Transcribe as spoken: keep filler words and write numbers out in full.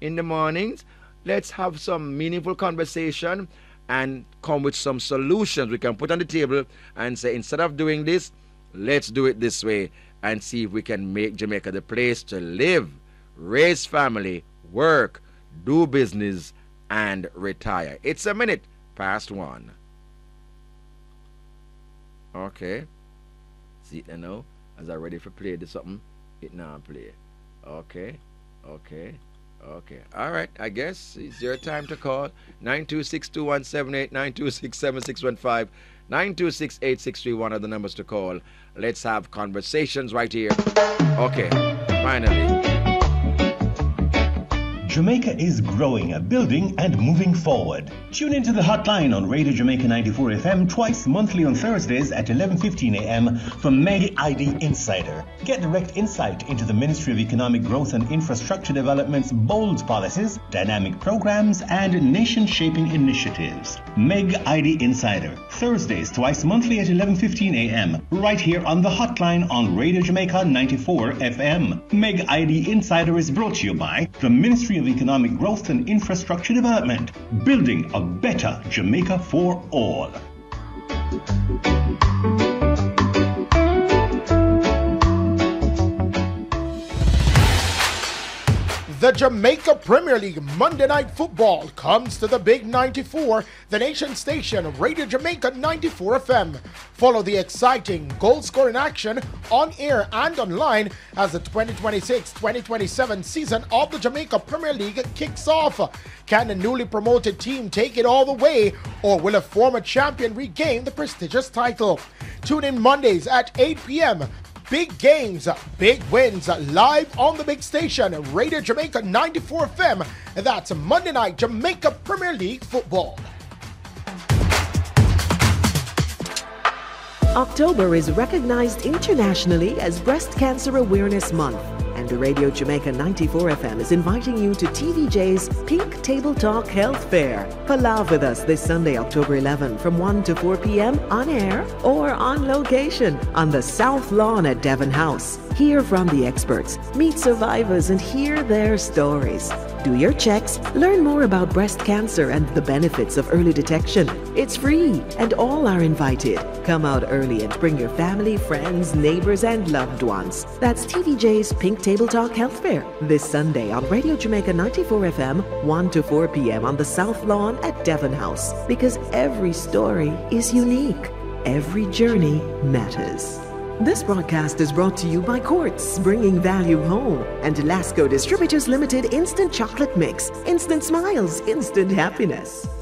in the mornings. Let's have some meaningful conversation and come with some solutions we can put on the table and say, instead of doing this, let's do it this way and see if we can make Jamaica the place to live, raise family, work, do business, and retire. It's a minute past one. Okay. See it now. As I ready for play this something, it now play. Okay. Okay. Okay. All right. I guess it's your time to call. nine two six, two one seven eight, nine two six, seven six one five, nine two six, eight six three one are the numbers to call. Let's have conversations right here. Okay. Finally. Jamaica is growing, building, and moving forward. Tune into the hotline on Radio Jamaica ninety-four F M twice monthly on Thursdays at eleven fifteen a m for Meg I D Insider. Get direct insight into the Ministry of Economic Growth and Infrastructure Development's bold policies, dynamic programs, and nation-shaping initiatives. Meg I D Insider, Thursdays twice monthly at eleven fifteen a m right here on the hotline on Radio Jamaica ninety-four F M. Meg I D Insider is brought to you by the Ministry of Economic Growth and Infrastructure Development, building a better Jamaica for all. The Jamaica Premier League Monday Night Football comes to the Big ninety-four, the nation station, Radio Jamaica ninety-four F M. Follow the exciting goal-scoring action on air and online as the twenty twenty-six twenty twenty-seven season of the Jamaica Premier League kicks off. Can the newly promoted team take it all the way, or will a former champion regain the prestigious title? Tune in Mondays at eight p m Big games, big wins, live on the big station, Radio Jamaica ninety-four F M. That's Monday night Jamaica Premier League football. October is recognized internationally as Breast Cancer Awareness Month, and Radio Jamaica ninety-four F M is inviting you to T V J's Pink Table Talk Health Fair. Palav with us this Sunday, October eleventh from one to four p m on air or on location on the South Lawn at Devon House. Hear from the experts, meet survivors, and hear their stories. Do your checks, learn more about breast cancer and the benefits of early detection. It's free, and all are invited. Come out early and bring your family, friends, neighbors, and loved ones. That's T V J's Pink Table Talk Health Fair this Sunday on Radio Jamaica ninety-four F M, one to four p m on the South Lawn at Devon House. Because every story is unique. Every journey matters. This broadcast is brought to you by Quartz, bringing value home, and Lasco Distributors Limited Instant Chocolate Mix. Instant smiles, instant happiness.